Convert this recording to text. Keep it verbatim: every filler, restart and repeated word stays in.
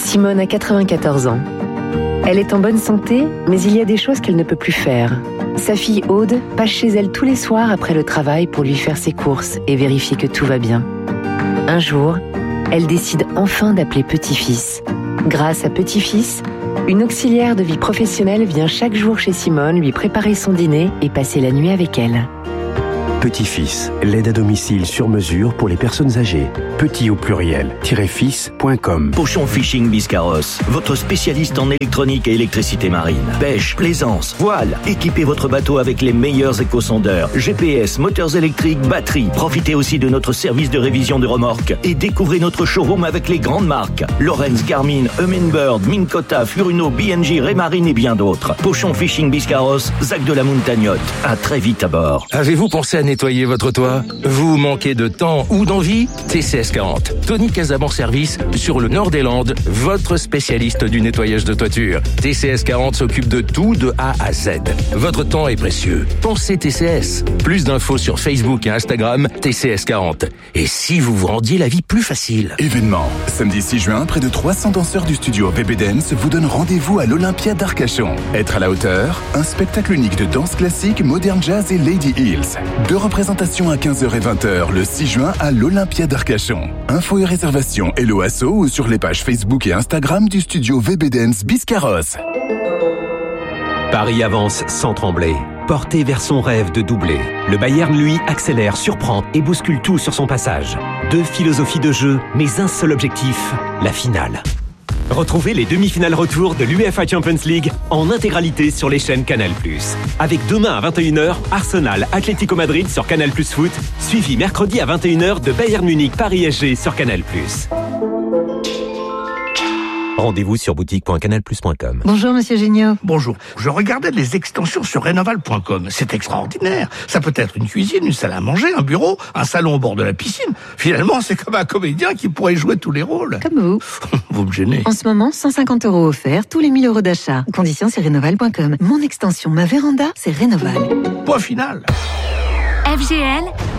Simone a quatre-vingt-quatorze ans. Elle est en bonne santé, mais il y a des choses qu'elle ne peut plus faire. Sa fille Aude passe chez elle tous les soirs après le travail pour lui faire ses courses et vérifier que tout va bien. Un jour, elle décide enfin d'appeler Petit-Fils. Grâce à Petit-Fils, une auxiliaire de vie professionnelle vient chaque jour chez Simone lui préparer son dîner et passer la nuit avec elle. Petit-Fils, l'aide à domicile sur mesure pour les personnes âgées. Petit au pluriel, fils point com. Pochon Fishing Biscarrosse, votre spécialiste en électronique et électricité marine. Pêche, plaisance, voile. Équipez votre bateau avec les meilleurs éco-sondeurs. G P S, moteurs électriques, batteries. Profitez aussi de notre service de révision de remorques. Et découvrez notre showroom avec les grandes marques. Lawrence, Garmin, Humminbird, Minn Kota, Furuno, B N J, Raymarine et bien d'autres. Pochon Fishing Biscarrosse, Zac de la Montagnotte. À très vite à bord. Avez-vous pensé à nettoyer votre toit? Vous manquez de temps ou d'envie? T C S quarante. Tony Casabon Service sur le nord des Landes, votre spécialiste du nettoyage de toiture. T C S quarante s'occupe de tout de A à Z. Votre temps est précieux. Pensez T C S. Plus d'infos sur Facebook et Instagram, T C S quarante. Et si vous vous rendiez la vie plus facile? Événement. Samedi six juin, près de trois cents danseurs du studio B B Dance vous donnent rendez-vous à l'Olympia d'Arcachon. Être à la hauteur, un spectacle unique de danse classique, modern jazz et Lady Hills. Deux représentations à quinze heures et vingt heures le six juin à l'Olympia d'Arcachon. Infos et réservations Hello Asso ou sur les pages Facebook et Instagram du studio V B Dance Biscarrosse. Paris avance sans trembler. Porté vers son rêve de doubler. Le Bayern, lui, accélère, surprend et bouscule tout sur son passage. Deux philosophies de jeu, mais un seul objectif, la finale. Retrouvez les demi-finales retour de l'UEFA Champions League en intégralité sur les chaînes Canal plus. Avec demain à vingt et une heures, Arsenal Atlético Madrid sur Canal plus Foot, suivi mercredi à vingt et une heures de Bayern Munich Paris S G sur Canal plus. Rendez-vous sur boutique point canal plus point com. Bonjour Monsieur Géniaud. Bonjour. Je regardais les extensions sur rénoval point com. C'est extraordinaire. Ça peut être une cuisine, une salle à manger, un bureau, un salon au bord de la piscine. Finalement, c'est comme un comédien qui pourrait jouer tous les rôles. Comme vous. Vous me gênez. En ce moment, cent cinquante euros offerts tous les mille euros d'achat. Conditions sur rénoval point com. Mon extension, ma véranda, c'est Rénoval. Point final. F G L,